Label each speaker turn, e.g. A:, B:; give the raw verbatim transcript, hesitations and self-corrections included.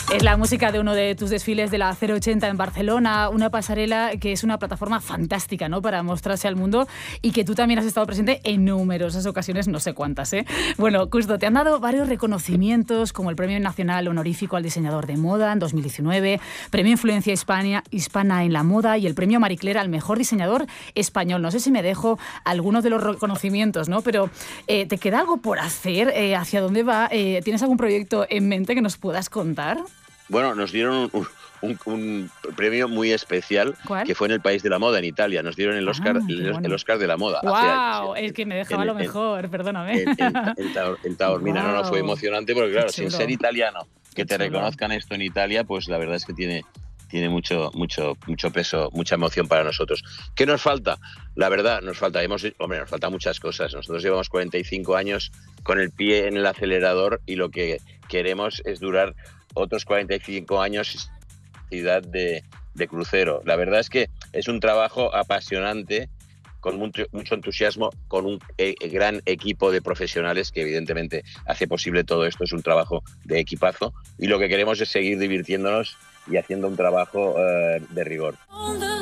A: Es la música de uno de tus desfiles de la cero ochenta en Barcelona, una pasarela que es una plataforma fantástica, ¿no?, para mostrarse al mundo y que tú también has estado presente en numerosas ocasiones, no sé cuántas, ¿eh? Bueno, Custo, te han dado varios reconocimientos, como el Premio Nacional Honorífico al Diseñador de Moda en dos mil diecinueve, Premio Influencia Hispania, Hispana en la Moda y el Premio Marie Claire al Mejor Diseñador Español. No sé si me dejo algunos de los reconocimientos, ¿no? Pero eh, ¿te queda algo por hacer? Eh, ¿Hacia dónde va? Eh, ¿Tienes algún proyecto en mente que nos puedas contar?
B: Bueno, nos dieron un, un, un premio muy especial.
A: ¿Cuál?
B: Que fue en el país de la moda, en Italia. Nos dieron el Oscar,
A: Ah,
B: el,
A: bueno.
B: el Oscar de la moda.
A: ¡Wow!
B: Hace años,
A: Es que me dejaba
B: en,
A: lo mejor,
B: en,
A: perdóname.
B: En, en, en, Taor, en Taormina. Wow. No, no, fue emocionante porque, claro, sin ser italiano, que
A: Qué
B: te
A: chulo.
B: reconozcan esto en Italia, pues la verdad es que tiene, tiene mucho, mucho, mucho peso, mucha emoción para nosotros. ¿Qué nos falta? La verdad, nos falta, hemos, hombre, nos falta muchas cosas. Nosotros llevamos cuarenta y cinco años con el pie en el acelerador y lo que queremos es durar otros cuarenta y cinco años de, de crucero. La verdad es que es un trabajo apasionante, con mucho, mucho entusiasmo, con un eh, gran equipo de profesionales que evidentemente hace posible todo esto. Es un trabajo de equipazo y lo que queremos es seguir divirtiéndonos y haciendo un trabajo eh, de rigor.